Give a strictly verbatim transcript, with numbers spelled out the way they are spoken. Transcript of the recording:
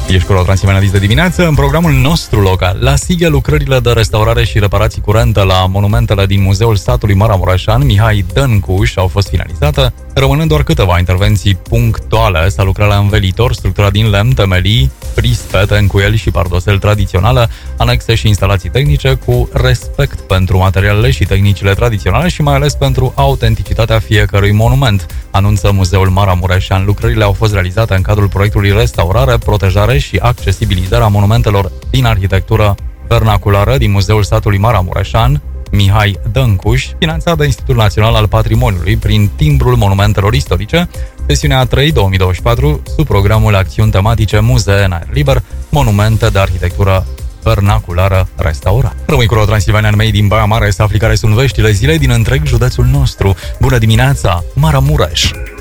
Ești cu Transilvania de dimineață. În programul nostru local, la Sighe, lucrările de restaurare și reparații curente la monumentele din Muzeul Satului Maramureșan Mihai Dăncuș au fost finalizate, rămânând doar câteva intervenții punctuale. S-a lucrat la învelitor, structura din lemn, temelii, prispete, încuieli și pardosel tradiționale, anexe și instalații tehnice, cu respect pentru materialele și tehnicile tradiționale și mai ales pentru autenticitatea fiecărui monument, anunță Muzeul Maramureșan. Lucrările au fost realizate în cadrul proiectului Restaurare, Protejare și accesibilizarea monumentelor din arhitectură vernaculară din Muzeul Satului Maramureșan Mihai Dăncuș, finanțat de Institutul Național al Patrimoniului prin timbrul monumentelor istorice, sesiunea a trei două mii douăzeci și patru, sub programul Acțiuni tematice Muzee în aer liber, monumente de arhitectură vernaculară restaurat. Rămâi cu Transilvania Mei din Baia Mare să afli care sunt veștile zilei din întreg județul nostru. Bună dimineața, Maramureș!